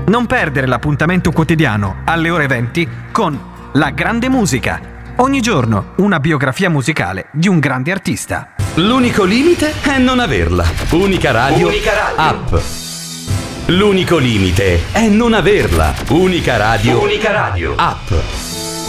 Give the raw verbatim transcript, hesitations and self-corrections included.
Non perdere l'appuntamento quotidiano alle ore venti con La Grande Musica. Ogni giorno una biografia musicale di un grande artista. L'unico limite è non averla. Unica Radio, Unica Radio. App. L'unico limite è non averla. Unica Radio, Unica Radio. App.